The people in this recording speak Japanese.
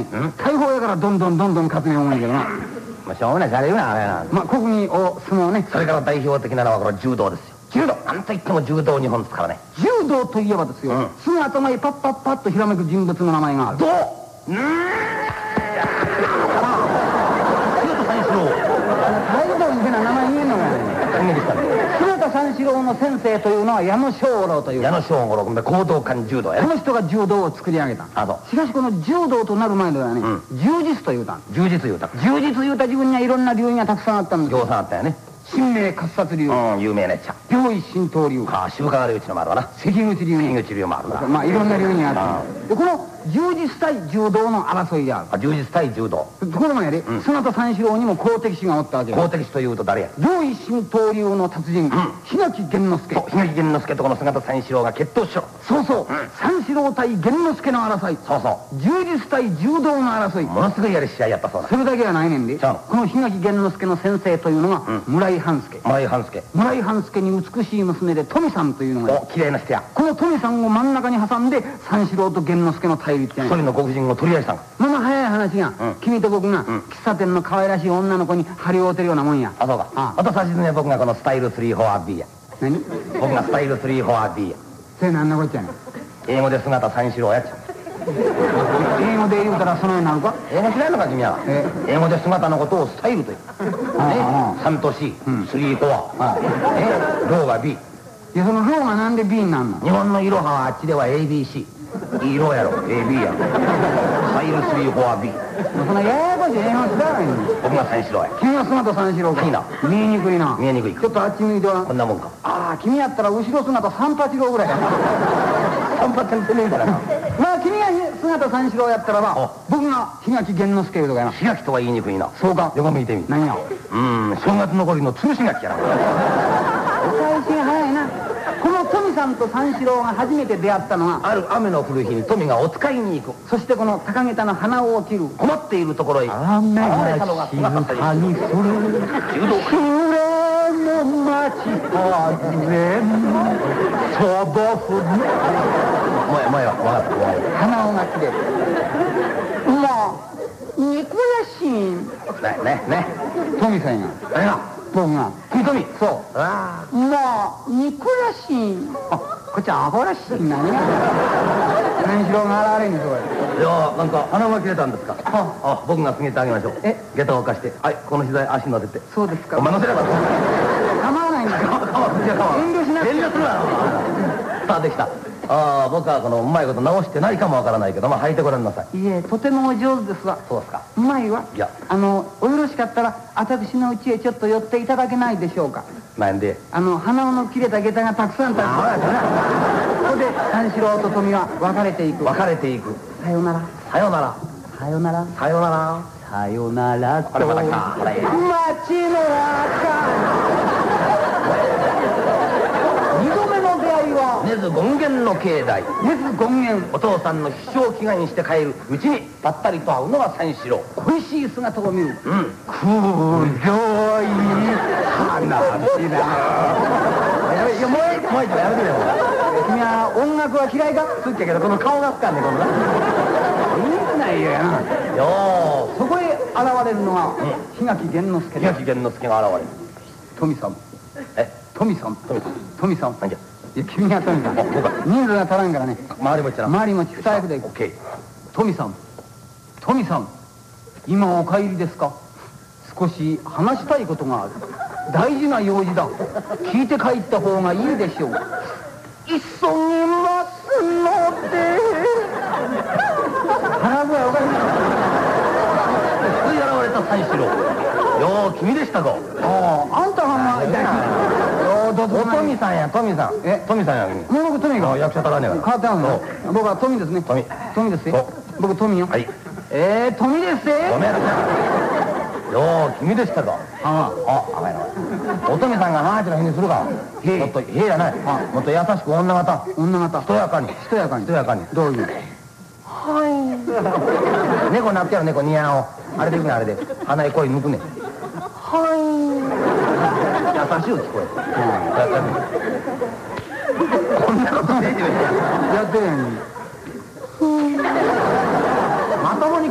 ね、大砲やからどんどん勝つね思うんやけどな。 まあしょうがないしあれ言うなあれな。 まあ国技を相撲ね。 それから代表的なのはこの柔道ですよ。 柔道なんといっても柔道日本ですからね。 柔道といえばですよ、すぐ頭にパッパッパッとひらめく人物の名前がある。 どう姿三四郎。 大丈夫みたいな名前言えんのかね。姿三四郎の先生というのは矢野正五郎という。 矢野正五郎、講道館柔道やね。 この人が柔道を作り上げた。 あ、そう。 しかしこの柔道となる前ではね、柔術というたん。 柔術言うた。 柔術言うた自分にはいろんな流儀がたくさんあったんですよ。 行さんあったよね。 神明喝殺流、 有名なやつや。 病位神道流、 渋川流うちのもあるわな。 関口流、 関口流もあるな。 まあいろんな流儀があって、でこの柔術対柔道の争いである。 柔術対柔道。 ところがやで、姿三四郎にも好敵手がおったわけよ。 好敵手というと誰や。 病位神道流の達人、檜垣源之助。 檜垣源之助とこの姿三四郎が決闘しろ。 そうそう、三四郎対源之助の争い。 そうそ柔術対柔道の争い。 ものすごいやる試合やったそうだ。 それだけはないねんで、 そうこの檜垣源之助の先生というのが村井半助。 村井半助。 村井半助に美しい娘で富さんというのがいる。 お、綺麗な人や。 この富さんを真ん中に挟んで三四郎と源之助の対立やねん。 一人のご婦人を取り合いしたんか。 まあ早い話が、君と僕が喫茶店の可愛らしい女の子に張り合うてるようなもんや。 あ、そうか。あと差し詰め僕がこのスタイル 3-4-B や。 何？ 僕がスタイル 3-4-B や。 それ何のこっちゃねん。 英語で姿三四郎やっちゃう。 英語で言うたらそのようになるか。 英語知らんのか君は。英語で姿のことをスタイルという。3と C、3、4、ローが B。 いやそのローがなんで B になんの。 日本のイロハはあっちでは ABC。いい色やろ、AB やろ。スタイル 3-4-B。 そんなややこしい英語知らないの。 僕が三四郎や。 君は姿三四郎か。 いいな。 見えにくいな。 見えにくい。 ちょっとあっち向いては。 こんなもんか。 ああ、君やったら後ろ姿三八郎ぐらいやな。 三八ってねえからな。 まあ君が姿三四郎やったらば、僕が檜垣源之助いうとかやな。 檜垣とは言いにくいな。 そうか。 横向いてみ。 何や。 正月残りの吊るし垣やな。 お返しが早いな。この富さんと三四郎が初めて出会ったのが、 ある雨の降る日に富がお使いに行く。 そしてこの高げたの花を切る。 困っているところへ雨がたのが姿三四郎。 に降る柔道暮れの街風そぼふ前は分かった。 花をが切れる。まあ憎やしいね。 富さんや。 誰が僕が君富。 そうああ。 まあ憎らしい。あ、こっちはアホらしい。何が三四郎が現れんねんそれ。 いやなんか穴が切れたんですか。あ、僕が告げてあげましょう。下駄を貸して、はい、この膝へ足乗せて。 そうですか。 お前乗せなかった。 構わないんだよ。遠慮しなくて。 遠慮するな。さあできた。ああ、僕はこのうまいこと直してないかもわからないけど、まあ履いてごらんなさい。 いえ、とてもお上手ですわ。 そうですか。 うまいわ。 いや、 およろしかったら私の家へちょっと寄っていただけないでしょうか。 なんで鼻の切れた下駄がたくさん立って、ここで三四郎と富は別れていく。 別れていく。 さよなら。 さよなら。 さよなら。 さよなら。 さよならとこれまたか。これ。 街の中。二度目の出会いは根津権現の境内。 根津権現。 お父さんの必勝祈願して帰るうちにぱったりと会うのが三四郎。 恋しい姿を見る。 黒い話だ。 やべ、いやもう一度やめてよ。 君は音楽は嫌いか。 好きやけどこの顔が好かんねこのな。 いいないよやな。 よそこへ現れるのが檜垣源之助。 檜垣源之助が現れる。 富さん。富さん。富さん。 何じゃ。 いや君が富さん。人数が足らんからね。 周りもちな。 周りもち二役で行く。 オッケー。 富さん。富さん。今お帰りですか。少し話したいことがある。大事な用事だ。聞いて帰った方がいいでしょう。急ぎますので。腹具合おかしいな。 つい現れた三四郎。よう君でしたぞ。 あんたがお富さんや富さん。富さんや君。 僕富が役者たらねえから。 変わってあるの。僕は富ですね。富ですよ。僕富よ。 はい富ですよ。 ごめんなさい。よう君でしたぞ。甘いな。お富さんが何ての日にするか。もっとへえやない。もっと優しく女型。しとやかに。 どういう。 猫なってやる猫ニャーをあれでいくねあれで鼻へ声抜くね。優しい聞こえる。こんなことできる。 やってるやん。